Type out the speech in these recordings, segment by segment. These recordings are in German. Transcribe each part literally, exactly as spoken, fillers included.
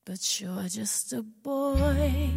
but you're just a boy.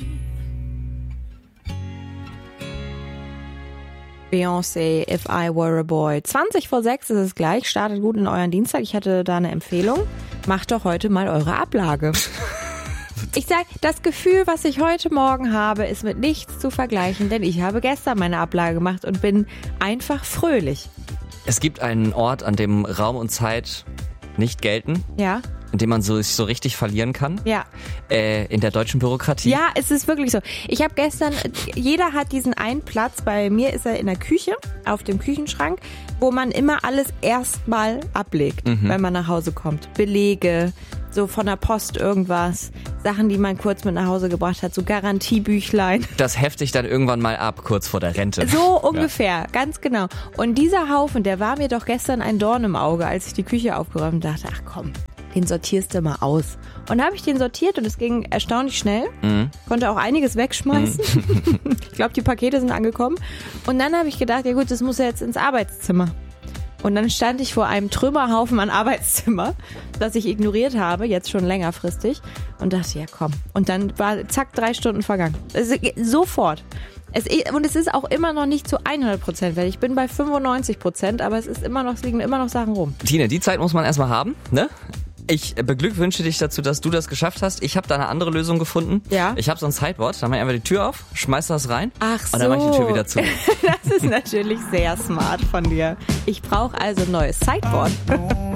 Beyoncé, If I Were a Boy. zwanzig vor sechs ist es gleich. Startet gut in euren Dienstag. Ich hatte da eine Empfehlung. Macht doch heute mal eure Ablage. Ich sag, das Gefühl, was ich heute Morgen habe, ist mit nichts zu vergleichen, denn ich habe gestern meine Ablage gemacht und bin einfach fröhlich. Es gibt einen Ort, an dem Raum und Zeit nicht gelten. Ja. In dem man so, sich so richtig verlieren kann. Ja. Äh, in der deutschen Bürokratie. Ja, es ist wirklich so. Ich habe gestern, jeder hat diesen einen Platz, bei mir ist er in der Küche, auf dem Küchenschrank, wo man immer alles erstmal ablegt, mhm. wenn man nach Hause kommt. Belege, so von der Post irgendwas, Sachen, die man kurz mit nach Hause gebracht hat, so Garantiebüchlein. Das hefte ich dann irgendwann mal ab, kurz vor der Rente. So ungefähr, ja. Ganz genau. Und dieser Haufen, der war mir doch gestern ein Dorn im Auge, als ich die Küche aufgeräumt und dachte, ach komm, den sortierst du mal aus. Und da habe ich den sortiert und es ging erstaunlich schnell. Mhm. Konnte auch einiges wegschmeißen. Mhm. Ich glaube, die Pakete sind angekommen. Und dann habe ich gedacht, ja gut, das muss ja jetzt ins Arbeitszimmer. Und dann stand ich vor einem Trümmerhaufen an Arbeitszimmer, das ich ignoriert habe, jetzt schon längerfristig. Und dachte, ja komm. Und dann war zack, drei Stunden vergangen. Also, sofort. Es, und es ist auch immer noch nicht zu hundert Prozent fertig. Ich bin bei fünfundneunzig Prozent, aber es ist immer noch, es liegen immer noch Sachen rum. Tine, die Zeit muss man erstmal haben, ne? Ich beglückwünsche dich dazu, dass du das geschafft hast. Ich habe da eine andere Lösung gefunden. Ja. Ich habe so ein Sideboard, da mache ich einfach die Tür auf, schmeiß das rein. Ach so. Und dann mache ich die Tür wieder zu. Das ist natürlich sehr smart von dir. Ich brauche also ein neues Sideboard.